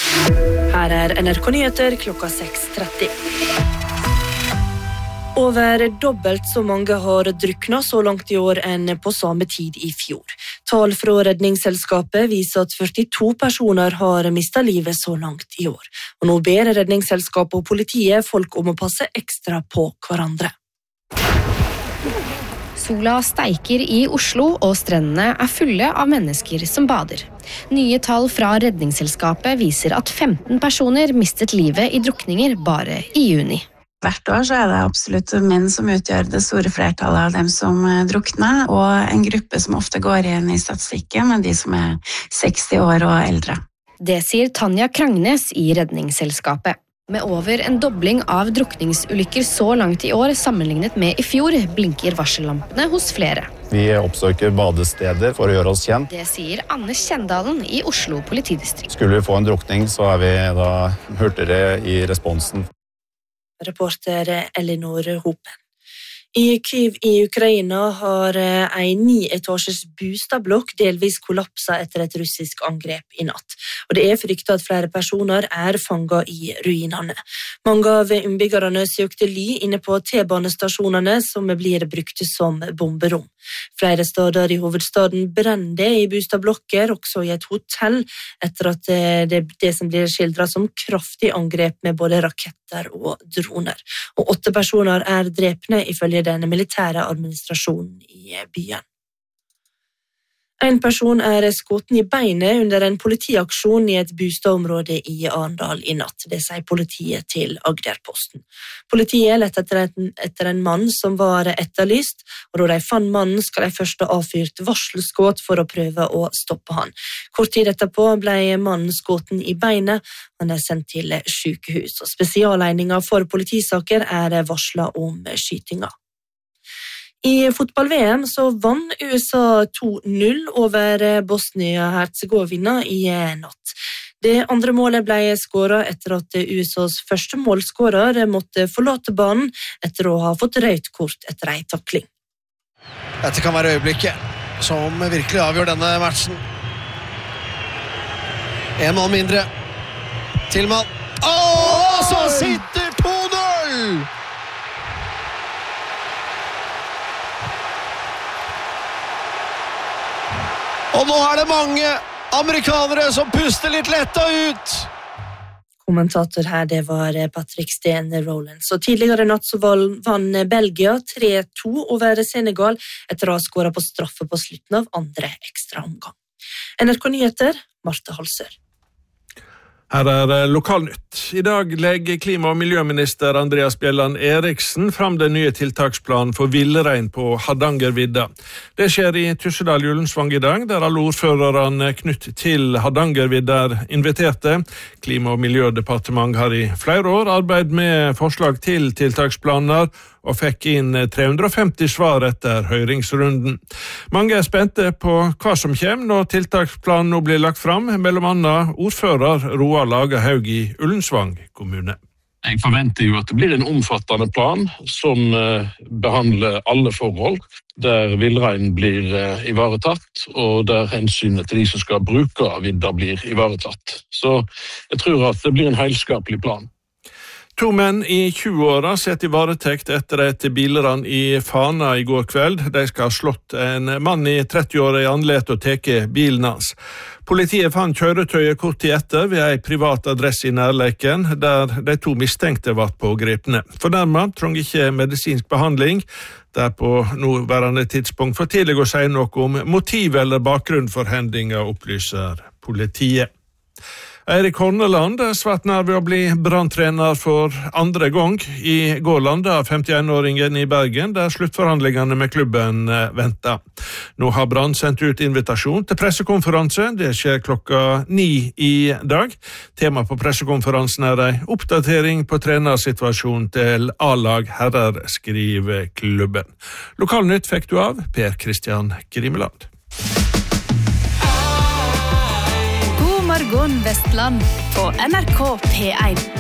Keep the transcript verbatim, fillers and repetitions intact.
Her er N R K Nyheter klokka seks tretti. Over dobbelt så mange har druknet så langt i år enn på samme tid i fjor. Tall fra Redningsselskapet viser at førtito personer har mistet livet så langt i år. Og nå ber Redningsselskapet og politiet folk om å passe ekstra på hverandre. Sola steiker i Oslo, og strendene er fulle av mennesker som bader. Nye tall fra Redningsselskapet viser at femten personer mistet livet i drukninger bare i juni. Hvert år så er det absolutt menn som utgjør det store flertallet av dem som drukner, og en gruppe som ofte går igjen i statistikken med de som er seksti år og eldre. Det sier Tanja Krangnes i Redningsselskapet. Med over en dobling av drukningsulykker så langt i år sammenlignet med i fjor, blinker varsellampene hos flere. Vi oppsøker badesteder for å gjøre oss kjent. Det sier Anne Kjendalen i Oslo politidistrikt. Skulle vi få en drukning, så er vi da hurtigere i responsen. Reporter Elinor Hopen. I Kyiv i Ukraina har en nietasjes bostadblokk delvis kollapset etter et russisk angrep i natt. Og det er fryktet at flere personer er fanget i ruinene. Mange av innbyggerne søkte ly inne på T-banestasjonene som blir brukt som bomberom. Flere steder i hovedstaden brenner i bostadblokker, også i et hotell, etter at det, det som blir skildret som kraftig angrep med både raketter og droner. Og åtte personer er drepne ifølge den militære administrasjonen i byen. En person er skutt i beinet under en politiaksjon i et bostadområde i Arendal i natt. Det sier politiet til Agderposten. Politiet lette etter en, etter en mann som var etterlyst, og da de fant mannen skal de først ha avfyrt varselskudd for å prøve å stoppe han. Kort tid etterpå ble mannen skutt i beinet. Han er sendt til sykehus, og spesiallegningen for politisaker er varslet om skytinga. I fotball-V M så vant U S A to null over Bosnia-Herzegovina i natt. Det andre målet ble skåret etter at U S A's første målskårer måtte forlate banen etter å ha fått rødt kort etter en takling. Dette kan være øyeblikket som virkelig avgjør denne matchen. En mann mindre. Tillman. Åh, så sitter to null! Og nå er det mange amerikanere som puster litt letta ut. Kommentator her, det var Patrick Steen Rowlands. Og tidligere natt så vann Belgia tre to over Senegal etter å ha skåret på straffe på slutten av andre ekstra omgang. N R K Nyheter, Marte Halser. Her er Lokalnytt. I dag legger klima- og miljøminister Andreas Bjelland Eriksen fram den nye tiltaksplanen for villrein på Hardangervidda. Det skjer i Tyssedal Ullensvang i dag, der alle ordførerne knytt til Hardangervidda er inviterte. Klima- og miljødepartement har i flere år arbeidet med forslag til tiltaksplaner, og fikk inn tre hundre og femti svar etter høringsrunden. Mange er spente på hva som kommer når tiltaksplanen nå blir lagt fram, mellom annet ordfører Roar Lagerhaug i Ullensvang kommune. Jeg forventer jo at det blir en omfattende plan som behandler alle forhold, der villreinen blir ivaretatt, og der hensynet til de som skal bruke vidda blir ivaretatt. Så jeg tror at det blir en helskapelig plan. To menn i tjue-åra sitter i varetekt etter et bilran i Fana i går kveld. De skal ha slått en mann i tretti-åra i andlet og teke bilen hans. Politiet fant kjøretøyet kort tid etter ved ei privat adresse i nærleiken, der de to mistenkte var pågrepne. Fornærmet trong ikke medisinsk behandling. Det er på nåværende tidspunkt for tidlig å si noe om motiv eller bakgrunn for hendinga, opplyser politiet. Eirik Horneland er svært nær ved å bli branntrener for andre gang. I går landet femtién-åringen i Bergen, der sluttforhandlingene med klubben venter. Nå har Brann sendt ut invitasjon til pressekonferanse. Det skjer klokka ni i dag. Tema på pressekonferansen er en oppdatering på trenersituasjonen til A-lag herrer, skriver klubben. Lokalnytt fikk du av Per Kristian Grimeland. God morgen Vestland på N R K P én.